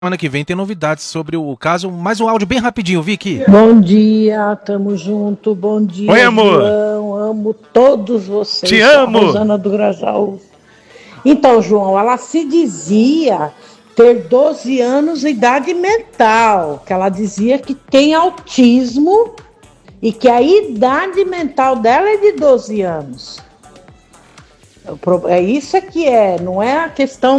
Semana que vem tem novidades sobre o caso. Mais um áudio bem rapidinho, Vicky. Bom dia, tamo junto. Bom dia, Oi, amor. João. Amo todos vocês. Te amo. A Rosana do Grajaú. Então, João, ela se dizia ter 12 anos de idade mental. Que ela dizia que tem autismo e que a idade mental dela é de 12 anos. É isso que é, não é a questão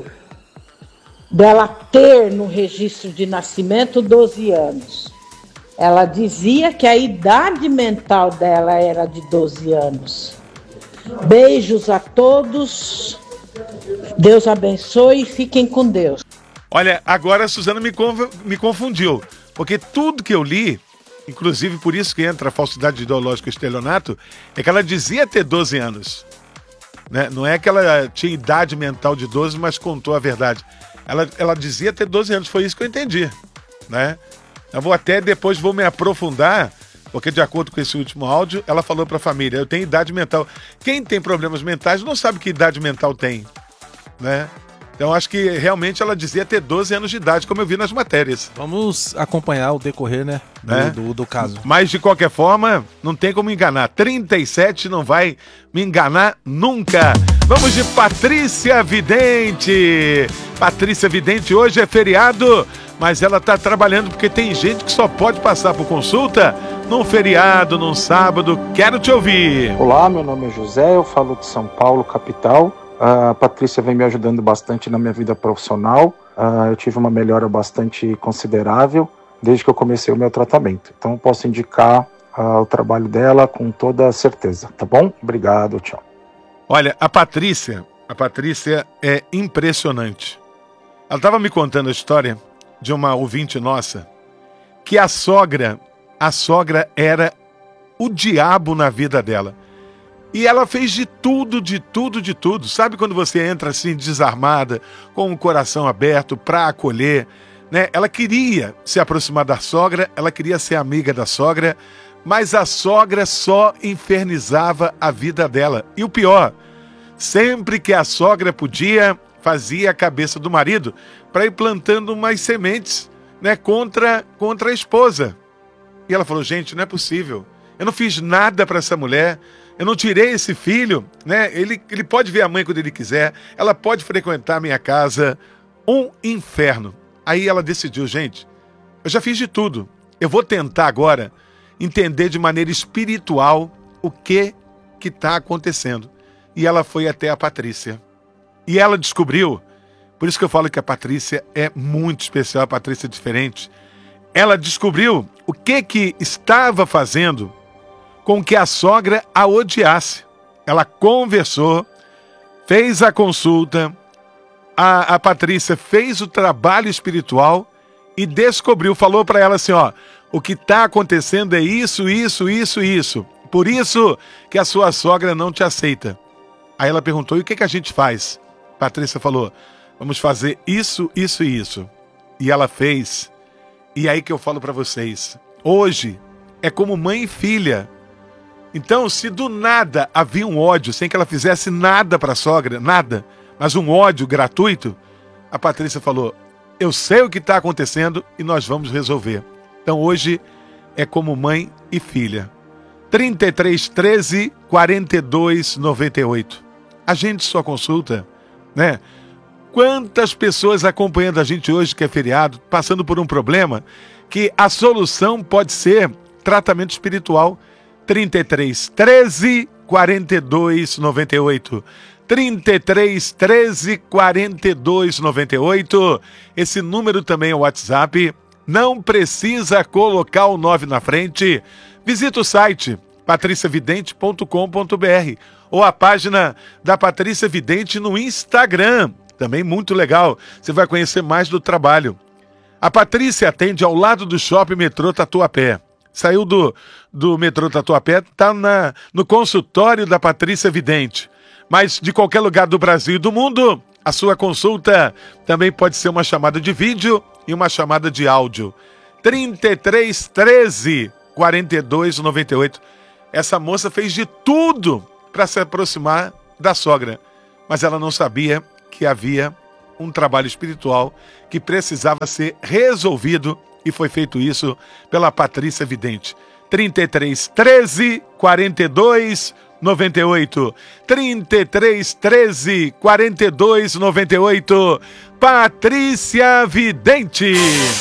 dela ter no registro de nascimento 12 anos. Ela dizia que a idade mental dela era de 12 anos. Beijos a todos. Deus abençoe e fiquem com Deus. Olha, agora a Suzana me confundiu, porque tudo que eu li, inclusive por isso que entra a falsidade ideológica e estelionato, é que ela dizia ter 12 anos. Né? Não é que ela tinha idade mental de 12, mas contou a verdade. Ela dizia ter 12 anos, foi isso que eu entendi, né? Eu vou até depois me aprofundar, porque de acordo com esse último áudio, ela falou para a família, eu tenho idade mental. Quem tem problemas mentais não sabe que idade mental tem, né? Então acho que realmente ela dizia ter 12 anos de idade, como eu vi nas matérias. Vamos acompanhar o decorrer, né, do caso. Mas de qualquer forma, não tem como enganar. 37 não vai me enganar nunca. Vamos de Patrícia Vidente. Patrícia Vidente, hoje é feriado, mas ela está trabalhando porque tem gente que só pode passar por consulta num feriado, num sábado. Quero te ouvir. Olá, meu nome é José, eu falo de São Paulo, capital. A Patrícia vem me ajudando bastante na minha vida profissional. Eu tive uma melhora bastante considerável desde que eu comecei o meu tratamento. Então eu posso indicar o trabalho dela com toda certeza, tá bom? Obrigado, tchau. Olha, a Patrícia é impressionante. Ela estava me contando a história de uma ouvinte nossa, que a sogra era o diabo na vida dela. E ela fez de tudo. Sabe quando você entra assim desarmada, com o coração aberto para acolher, né? Ela queria se aproximar da sogra, ela queria ser amiga da sogra, mas a sogra só infernizava a vida dela. E o pior, sempre que a sogra podia, fazia a cabeça do marido para ir plantando umas sementes, né, contra a esposa. E ela falou, gente, não é possível. Eu não fiz nada para essa mulher. Eu não tirei esse filho, né? Ele pode ver a mãe quando ele quiser. Ela pode frequentar a minha casa. Um inferno. Aí ela decidiu, gente, eu já fiz de tudo. Eu vou tentar agora entender de maneira espiritual o que está acontecendo. E ela foi até a Patrícia. E ela descobriu, por isso que eu falo que a Patrícia é muito especial, a Patrícia é diferente. Ela descobriu o que estava fazendo com que a sogra a odiasse. Ela conversou, fez a consulta, a Patrícia fez o trabalho espiritual e descobriu, falou para ela assim, ó, o que está acontecendo é isso. Por isso que a sua sogra não te aceita. Aí ela perguntou, e o que a gente faz? Patrícia falou, vamos fazer isso. E ela fez. E aí que eu falo para vocês, hoje é como mãe e filha. Então, se do nada havia um ódio, sem que ela fizesse nada para a sogra, nada, mas um ódio gratuito, a Patrícia falou, eu sei o que está acontecendo e nós vamos resolver. Então, hoje é como mãe e filha. 33 13 42 98. Agende sua consulta, né? Quantas pessoas acompanhando a gente hoje, que é feriado, passando por um problema, que a solução pode ser tratamento espiritual. 33 13 42 98. 33 13 42 98. Esse número também é o WhatsApp. Não precisa colocar o 9 na frente. Visita o site patriciavidente.com.br ou a página da Patrícia Vidente no Instagram. Também muito legal. Você vai conhecer mais do trabalho. A Patrícia atende ao lado do Shopping Metrô Tatuapé. Saiu do metrô Tatuapé, está no consultório da Patrícia Vidente. Mas de qualquer lugar do Brasil e do mundo, a sua consulta também pode ser uma chamada de vídeo e uma chamada de áudio. 33 13 42 98. Essa moça fez de tudo para se aproximar da sogra, mas ela não sabia que havia um trabalho espiritual que precisava ser resolvido e foi feito isso pela Patrícia Vidente. 33 13 42 98. 33 13 42 98. Patrícia Vidente.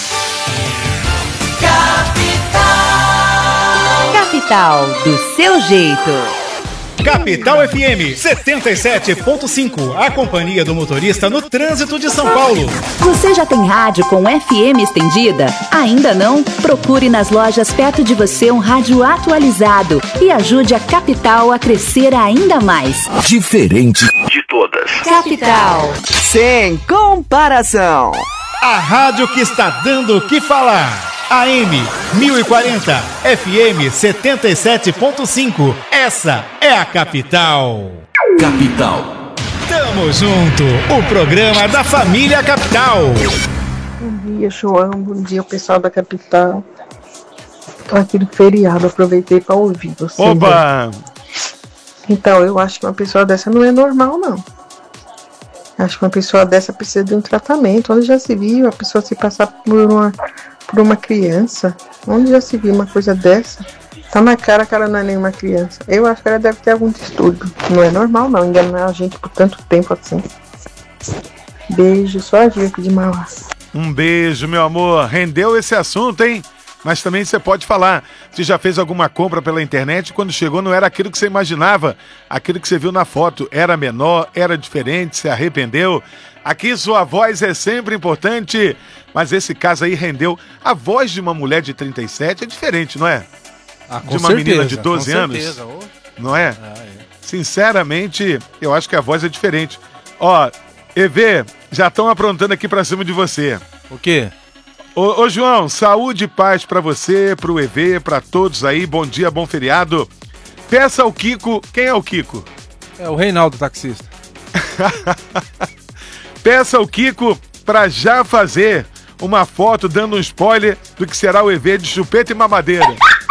Capital do seu jeito. Capital FM 77.5, a companhia do motorista no trânsito de São Paulo. Você já tem rádio com FM estendida? Ainda não? Procure nas lojas perto de você um rádio atualizado e ajude a Capital a crescer ainda mais. Diferente de todas. Capital. Sem comparação. A rádio que está dando o que falar. AM 1040, FM 77.5. Essa é a Capital. Capital. Tamo junto, o programa da família Capital. Bom dia, João. Bom dia, pessoal da Capital. Tô aqui no feriado, aproveitei para ouvir você. Oba! Então, eu acho que uma pessoa dessa não é normal, não. Acho que uma pessoa dessa precisa de um tratamento. Onde já se viu a pessoa se passar por uma criança? Onde já se viu uma coisa dessa? Tá na cara que ela não é nenhuma criança. Eu acho que ela deve ter algum distúrbio. Não é normal, não. Enganar a gente por tanto tempo assim. Beijo, só a Dica de Mauá. Um beijo, meu amor. Rendeu esse assunto, hein? Mas também você pode falar. Você já fez alguma compra pela internet? Quando chegou não era aquilo que você imaginava. Aquilo que você viu na foto era menor, era diferente, se arrependeu. Aqui sua voz é sempre importante. Mas esse caso aí rendeu. A voz de uma mulher de 37 é diferente, não é? Com de uma certeza, menina de 12 anos. Certeza. Não é? Sinceramente, eu acho que a voz é diferente. Ó, EV, já estão aprontando aqui pra cima de você. O quê? Ô João, saúde e paz pra você, pro EV, pra todos aí. Bom dia, bom feriado. Peça ao Kiko. Quem é o Kiko? É o Reinaldo, taxista. Peça ao Kiko pra já fazer uma foto dando um spoiler do que será o EV de chupeta e mamadeira.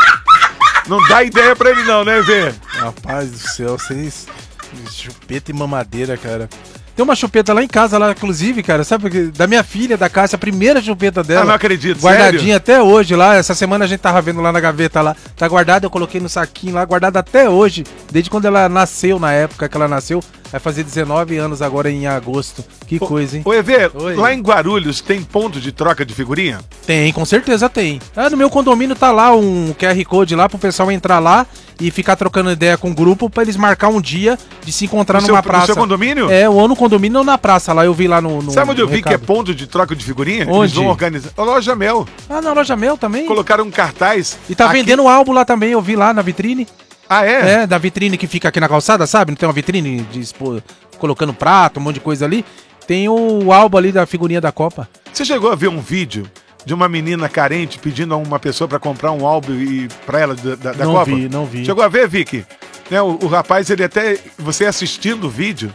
Não dá ideia pra ele não, né, EV? Rapaz do céu, vocês... Chupeta e mamadeira, cara. Tem uma chupeta lá em casa, lá, inclusive, cara, sabe? Da minha filha, da Cássia, a primeira chupeta dela. Ah, não acredito, guardadinha sério? até hoje lá. Essa semana a gente tava vendo lá na gaveta lá. Tá guardada, eu coloquei no saquinho lá, guardada até hoje. Desde quando ela nasceu, na época que ela nasceu. Vai fazer 19 anos agora em agosto. Que coisa, hein? Ô, EV, Oi. lá em Guarulhos tem ponto de troca de figurinha? Tem, com certeza tem. Ah, no meu condomínio tá lá um QR Code lá pro pessoal entrar lá e ficar trocando ideia com o grupo pra eles marcar um dia de se encontrar numa praça. No seu condomínio? É, ou no condomínio ou na praça lá, eu vi lá no Sabe onde eu no vi que é recado. ponto de troca de figurinha? Onde? Eles vão organizar. A Loja Mel. Ah, na Loja Mel também? Colocaram um cartaz. E tá aqui. vendendo o álbum lá também, eu vi lá na vitrine. Ah, é? É, da vitrine que fica aqui na calçada, sabe? Não tem uma vitrine de expor, colocando prato, um monte de coisa ali. Tem o álbum ali da figurinha da Copa. Você chegou a ver um vídeo de uma menina carente pedindo a uma pessoa pra comprar um álbum e pra ela da Não Copa? não vi. Chegou a ver, Vicky? Né, o rapaz, ele até... Você assistindo o vídeo,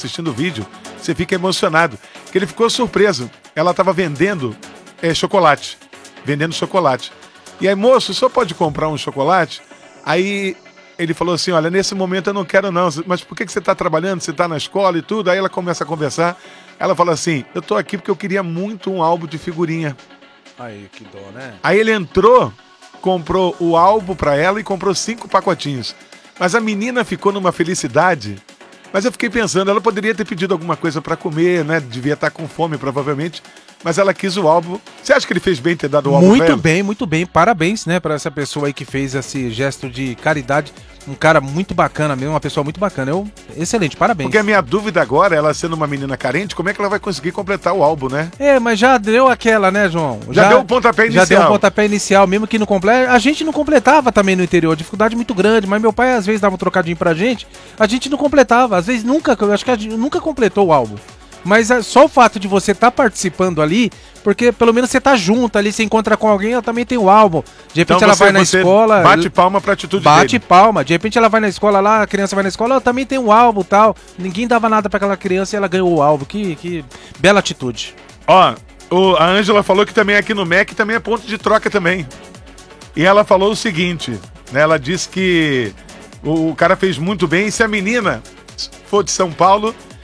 você fica emocionado. Porque ele ficou surpreso. Ela tava vendendo chocolate. Vendendo chocolate. E aí, moço, só pode comprar um chocolate? Aí ele falou assim, olha, nesse momento eu não quero não, mas por que você está trabalhando, você está na escola e tudo? Aí ela começa a conversar, ela fala assim, eu tô aqui porque eu queria muito um álbum de figurinha. Aí, que dó, né? Aí ele entrou, comprou o álbum para ela e comprou 5 pacotinhos. Mas a menina ficou numa felicidade, mas eu fiquei pensando, ela poderia ter pedido alguma coisa para comer, né? Devia estar com fome, provavelmente. Mas ela quis o álbum. Você acha que ele fez bem ter dado o álbum pra ela? Muito bem. Parabéns, né, pra essa pessoa aí que fez esse gesto de caridade. Um cara muito bacana mesmo, uma pessoa muito bacana. Excelente, parabéns. Porque a minha dúvida agora, ela sendo uma menina carente, como é que ela vai conseguir completar o álbum, né? É, mas já deu aquela, né, João? Já deu o pontapé inicial. Já deu o pontapé inicial, mesmo que não complete. A gente não completava também no interior, dificuldade muito grande, mas meu pai às vezes dava um trocadinho pra gente, a gente não completava, às vezes nunca, eu acho que a gente nunca completou o álbum. Mas só o fato de você estar participando ali, porque pelo menos você tá junto ali, você encontra com alguém, ela também tem o álbum. De repente então ela vai na escola... Bate palma pra atitude dele. Bate palma. De repente ela vai na escola lá, a criança vai na escola, ela também tem um álbum e tal. Ninguém dava nada pra aquela criança e ela ganhou o álbum. Que bela atitude. Ó, a Ângela falou que também aqui no MEC também é ponto de troca também. E ela falou o seguinte, né? Ela disse que o cara fez muito bem e se a menina for de São Paulo...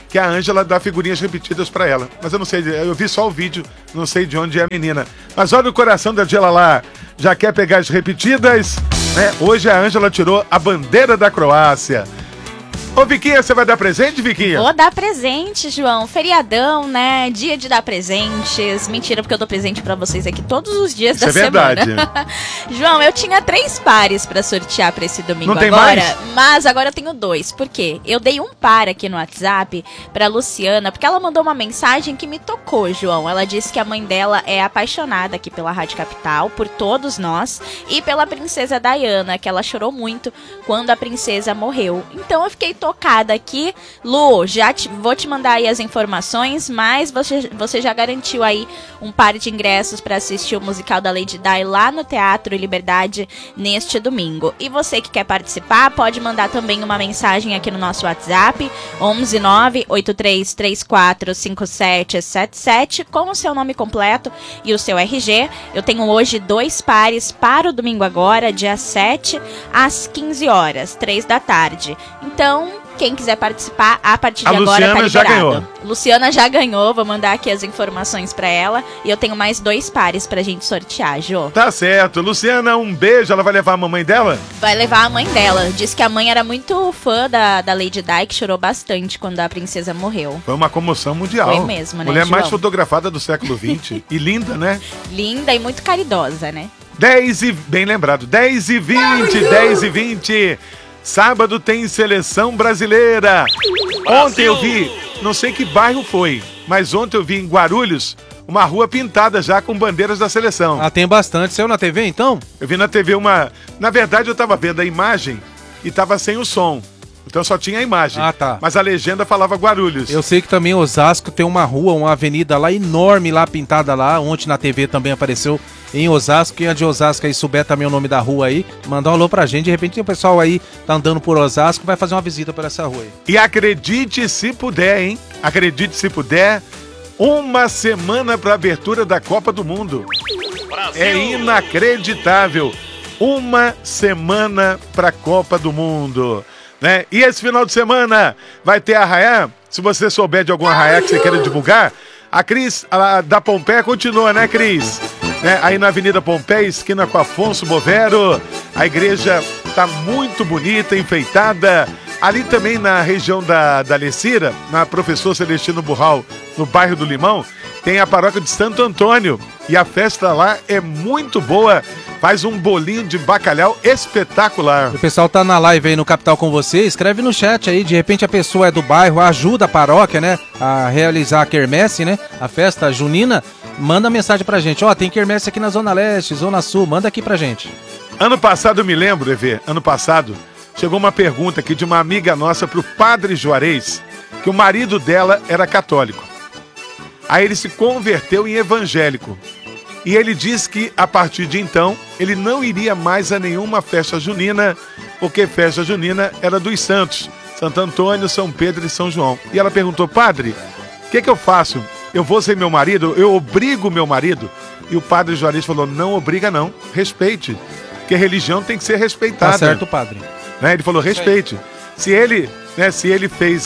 que a Ângela dá figurinhas repetidas pra ela. Mas eu não sei, eu vi só o vídeo, não sei de onde é a menina. Mas olha o coração da Angela lá, já quer pegar as repetidas, né? Hoje a Ângela tirou a bandeira da Croácia. Ô, Viquinha, você vai dar presente, Viquinha? Vou dar presente, João. Feriadão, né? Dia de dar presentes. Mentira, porque eu dou presente pra vocês aqui todos os dias da semana. Isso é verdade. João, eu tinha 3 pares pra sortear pra esse domingo Não tem agora. mais? Mas agora eu tenho 2. Por quê? Eu dei um par aqui no WhatsApp pra Luciana, porque ela mandou uma mensagem que me tocou, João. Ela disse que a mãe dela é apaixonada aqui pela Rádio Capital, por todos nós, e pela princesa Diana, que ela chorou muito quando a princesa morreu. Então eu fiquei tocada aqui. Lu, vou te mandar aí as informações, mas você já garantiu aí um par de ingressos para assistir o musical da Lady Di lá no Teatro Liberdade neste domingo. E você que quer participar, pode mandar também uma mensagem aqui no nosso WhatsApp, 11983345777, com o seu nome completo e o seu RG. Eu tenho hoje 2 pares para o domingo agora, dia 7, às 15 horas, 3 da tarde. Então, quem quiser participar, a partir de agora tá liberado. Já ganhou. Luciana já ganhou, vou mandar aqui as informações pra ela. E eu tenho mais 2 pares pra gente sortear, Jô. Tá certo. Luciana, um beijo. Ela vai levar a mamãe dela? Vai levar a mãe dela. Diz que a mãe era muito fã da Lady Di, que chorou bastante quando a princesa morreu. Foi uma comoção mundial. Foi mesmo, né, Mulher João? mais fotografada do século XX. E linda, né? Linda e muito caridosa, né? 10 e... Bem lembrado. 10h20. Sábado tem seleção brasileira. Ontem eu vi, não sei que bairro foi, mas ontem eu vi em Guarulhos uma rua pintada já com bandeiras da seleção. Ah, tem bastante. Saiu na TV então? Eu vi na TV uma... Na verdade eu tava vendo a imagem e tava sem o som. Então só tinha a imagem. Ah, tá. Mas a legenda falava Guarulhos. Eu sei que também Osasco tem uma rua, uma avenida lá enorme, lá pintada lá. Ontem na TV também apareceu em Osasco. Quem é de Osasco aí souber também o nome da rua aí, mandar um alô pra gente. De repente o pessoal aí tá andando por Osasco, vai fazer uma visita por essa rua aí. E acredite se puder, hein? Acredite se puder, uma semana pra abertura da Copa do Mundo. Brasil. É inacreditável. Uma semana pra Copa do Mundo. Né? E esse final de semana vai ter arraiá. Se você souber de algum arraiá que você queira divulgar, a Cris da Pompeia continua, né, Cris? Né? Aí na Avenida Pompeia, esquina com Afonso Bovero, a igreja tá muito bonita, enfeitada. Ali também na região da Lecira, na Professor Celestino Burral, no bairro do Limão, tem a paróquia de Santo Antônio. E a festa lá é muito boa. Faz um bolinho de bacalhau espetacular. O pessoal tá na live aí no Capital com você, escreve no chat aí, de repente a pessoa é do bairro, ajuda a paróquia, né, a realizar a quermesse, né, a festa junina, manda mensagem pra gente, ó, tem quermesse aqui na Zona Leste, Zona Sul, manda aqui pra gente. Ano passado, eu me lembro, Evê, ano passado, chegou uma pergunta aqui de uma amiga nossa pro Padre Juarez, que o marido dela era católico. Aí ele se converteu em evangélico. E ele disse que, a partir de então, ele não iria mais a nenhuma festa junina, porque festa junina era dos santos, Santo Antônio, São Pedro e São João. E ela perguntou, padre, o que eu faço? Eu vou ser meu marido? Eu obrigo meu marido? E o Padre Juarez falou, não obriga não, respeite, porque a religião tem que ser respeitada. Tá certo, padre. Né? Ele falou, respeite. Se ele fez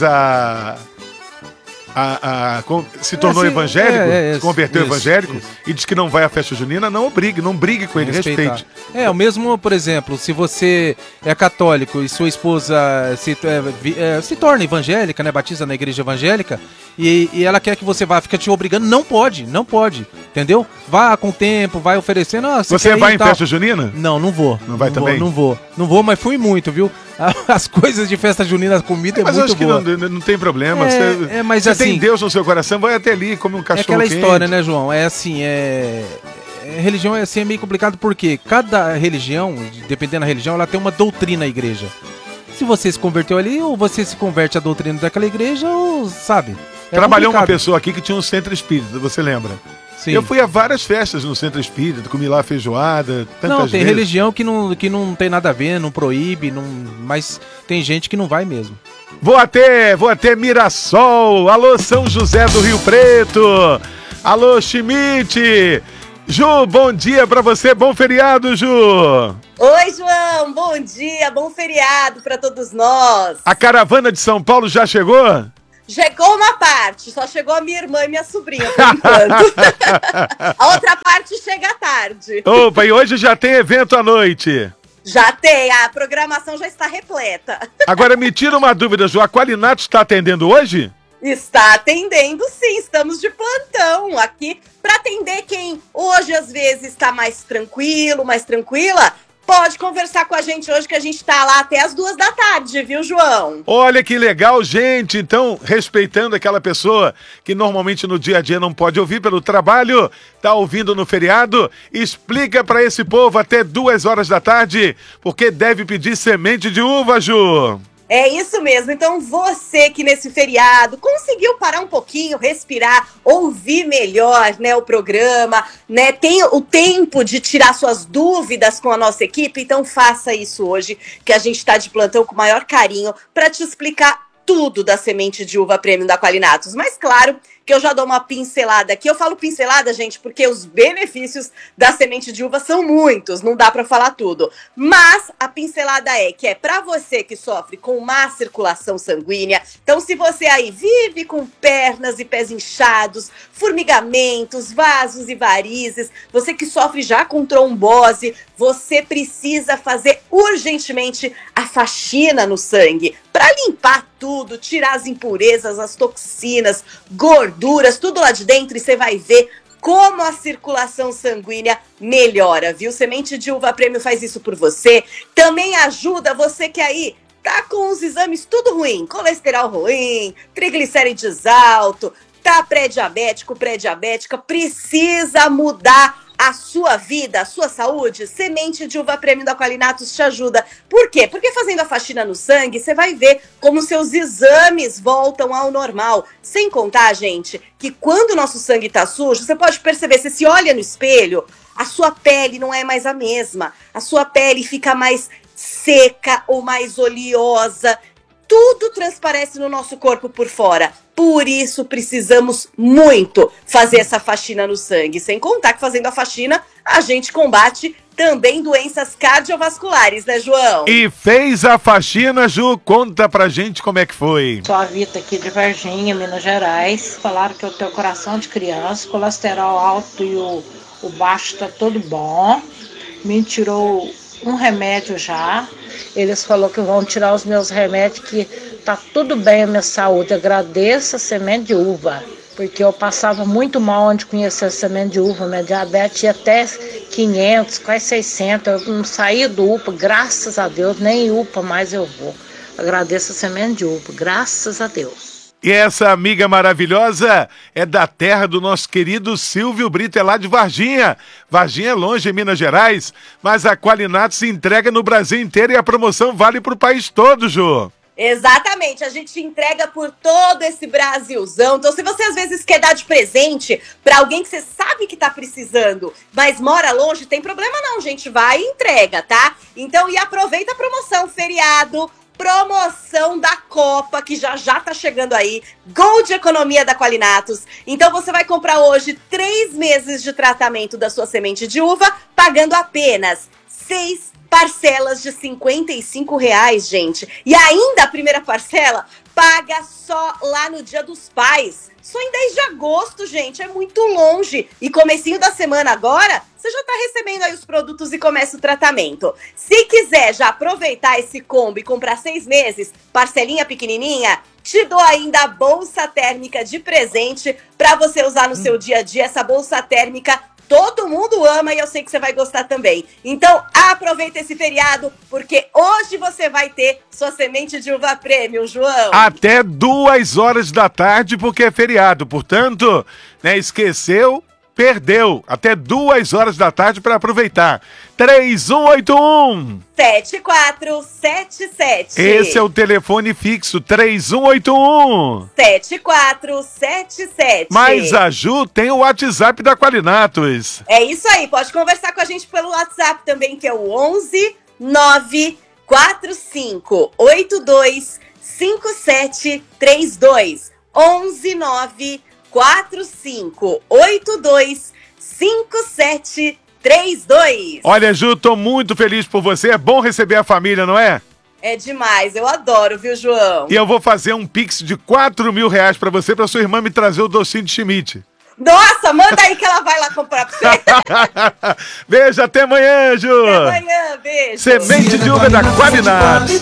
se tornou evangélico, se converteu evangélico e diz que não vai à festa junina, não brigue com ele, respeite. É, o mesmo, por exemplo, se você é católico e sua esposa se torna evangélica, né, batiza na igreja evangélica, e ela quer que você vá, fica te obrigando, não pode, entendeu? Vá com o tempo, vai oferecendo. Você vai em festa junina? Não vou. Não vai também? Não vou, mas fui muito, viu? As coisas de festa junina, a comida é muito boa. Mas eu acho que não tem problema. Mas você assim, tem Deus no seu coração, vai até ali, come um cachorro quente. É aquela quente. história, né, João? É assim, religião é assim, é meio complicado porque cada religião, dependendo da religião, ela tem uma doutrina à igreja. Se você se converteu ali, ou você se converte à doutrina daquela igreja, ou sabe? Trabalhou complicado. Uma pessoa aqui que tinha um centro espírita, você lembra? Sim. Eu fui a várias festas no centro espírita, comi lá feijoada, tantas vezes. Tem religião que não tem nada a ver, não proíbe, mas tem gente que não vai mesmo. Vou até Mirassol, alô São José do Rio Preto, alô Schmidt. Ju, bom dia pra você, bom feriado, Ju. Oi, João, bom dia, bom feriado pra todos nós. A caravana de São Paulo já chegou? Chegou uma parte, só chegou a minha irmã e minha sobrinha, por enquanto. A outra parte chega à tarde. Opa, e hoje já tem evento à noite? Já tem, a programação já está repleta. Agora me tira uma dúvida, Ju, a Qualinato está atendendo hoje? Está atendendo, sim, estamos de plantão aqui para atender quem hoje às vezes está mais tranquilo, mais tranquila. Pode conversar com a gente hoje que a gente tá lá até as 2 da tarde, viu, João? Olha que legal, gente. Então, respeitando aquela pessoa que normalmente no dia a dia não pode ouvir pelo trabalho, tá ouvindo no feriado, explica pra esse povo até 2 horas da tarde, porque deve pedir semente de uva, Ju. É isso mesmo, então você que nesse feriado conseguiu parar um pouquinho, respirar, ouvir melhor, né, o programa, né, tem o tempo de tirar suas dúvidas com a nossa equipe, então faça isso hoje, que a gente está de plantão com o maior carinho para te explicar tudo da semente de uva premium da Qualinatos. Mas claro que eu já dou uma pincelada aqui. Eu falo pincelada, gente, porque os benefícios da semente de uva são muitos, não dá para falar tudo. Mas a pincelada é que é para você que sofre com má circulação sanguínea. Então, se você aí vive com pernas e pés inchados, formigamentos, vasos e varizes, você que sofre já com trombose, você precisa fazer urgentemente a faxina no sangue para limpar tudo, tirar as impurezas, as toxinas, gorduras, tudo lá de dentro, e você vai ver como a circulação sanguínea melhora, viu? Semente de uva premium faz isso por você. Também ajuda você que aí tá com os exames tudo ruim, colesterol ruim, triglicérides alto, tá pré-diabético, pré-diabética, precisa mudar a sua vida, a sua saúde. Semente de uva premium da Qualinatos te ajuda. Por quê? Porque fazendo a faxina no sangue, você vai ver como seus exames voltam ao normal. Sem contar, gente, que quando o nosso sangue tá sujo, você pode perceber, você se olha no espelho, a sua pele não é mais a mesma. A sua pele fica mais seca ou mais oleosa. Tudo transparece no nosso corpo por fora. Por isso, precisamos muito fazer essa faxina no sangue. Sem contar que fazendo a faxina, a gente combate também doenças cardiovasculares, né, João? E fez a faxina, Ju? Conta pra gente como é que foi. Sou a Vita aqui de Varginha, Minas Gerais. Falaram que eu tenho coração de criança, colesterol alto e o baixo tá todo bom. Me tirou um remédio já. Eles falaram que vão tirar os meus remédios, que tá tudo bem a minha saúde. Agradeço a semente de uva, porque eu passava muito mal antes de conhecer a semente de uva. Minha diabetes ia até 500, quase 600. Eu não saía do UPA, graças a Deus, nem UPA mais eu vou. Agradeço a semente de uva, graças a Deus. E essa amiga maravilhosa é da terra do nosso querido Silvio Brito, é lá de Varginha. Varginha é longe, em Minas Gerais, mas a Qualinato se entrega no Brasil inteiro e a promoção vale pro país todo, Ju. Exatamente, a gente entrega por todo esse Brasilzão. Então, se você às vezes quer dar de presente pra alguém que você sabe que tá precisando, mas mora longe, tem problema não, gente, vai e entrega, tá? Então, e aproveita a promoção, feriado, promoção da Copa, que já tá chegando aí, Gol de Economia da Qualinatos. Então você vai comprar hoje 3 meses de tratamento da sua semente de uva, pagando apenas 6 parcelas de R$55, gente. E ainda a primeira parcela paga só lá no Dia dos Pais. Só em 10 de agosto, gente, é muito longe. E comecinho da semana agora, você já tá recebendo aí os produtos e começa o tratamento. Se quiser já aproveitar esse combo e comprar 6 meses, parcelinha pequenininha, te dou ainda a bolsa térmica de presente para você usar no seu dia a dia. Essa bolsa térmica todo mundo ama e eu sei que você vai gostar também. Então, aproveita esse feriado, porque hoje você vai ter sua semente de uva premium, João. Até 2 horas da tarde, porque é feriado. Portanto, né, esqueceu, perdeu. Até 2 horas da tarde para aproveitar. 3181 7477. Esse é o telefone fixo, 3181 7477. Mas a Ju tem o WhatsApp da Qualinatos. É isso aí, pode conversar com a gente pelo WhatsApp também, que é o 11 945 82 5732. 11 945 82 5732. Olha, Ju, tô muito feliz por você. É bom receber a família, não é? É demais, eu adoro, viu, João? E eu vou fazer um pix de R$4.000 pra você, pra sua irmã me trazer o docinho de Schmidt. Nossa, manda aí que ela vai lá comprar pra você. Beijo, até amanhã, Ju. Até amanhã, beijo. Semente de uva da qualidade.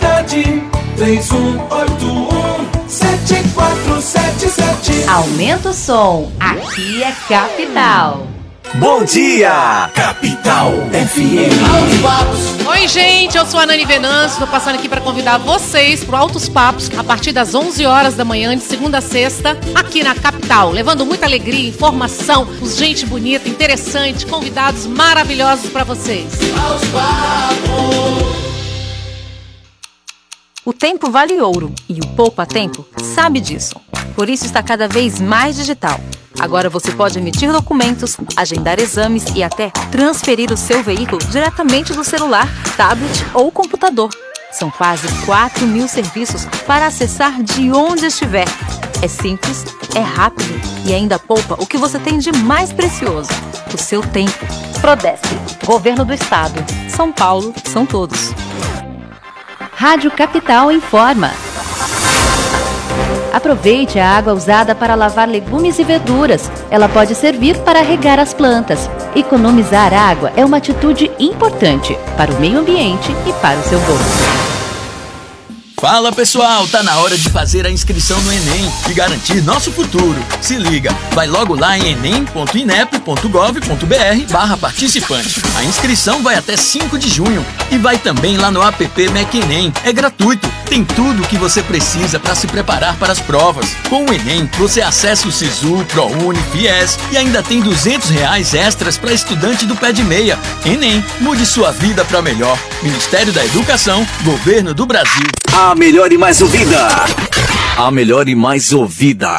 3181-7477. Aumenta o som. Aqui é Capital. Bom dia, Capital FM. Oi, gente, eu sou a Nani Venâncio, tô passando aqui para convidar vocês pro Altos Papos a partir das 11 horas da manhã, de segunda a sexta, aqui na Capital, levando muita alegria, informação, gente bonita, interessante, convidados maravilhosos para vocês. Altos Papos. O tempo vale ouro e o Poupa Tempo sabe disso. Por isso está cada vez mais digital. Agora você pode emitir documentos, agendar exames e até transferir o seu veículo diretamente do celular, tablet ou computador. São quase 4.000 serviços para acessar de onde estiver. É simples, é rápido e ainda poupa o que você tem de mais precioso: o seu tempo. Prodesp, Governo do Estado. São Paulo, são todos. Rádio Capital informa. Aproveite a água usada para lavar legumes e verduras. Ela pode servir para regar as plantas. Economizar água é uma atitude importante para o meio ambiente e para o seu bolso. Fala pessoal, tá na hora de fazer a inscrição no Enem e garantir nosso futuro. Se liga, vai logo lá em enem.inep.gov.br/participante. A inscrição vai até 5 de junho e vai também lá no app MEC-ENEM. É gratuito, tem tudo o que você precisa para se preparar para as provas. Com o Enem, você acessa o Sisu, ProUni, FIES e ainda tem R$200 extras para estudante do pé de meia. Enem, mude sua vida para melhor. Ministério da Educação, Governo do Brasil. A melhor e mais ouvida. A melhor e mais ouvida.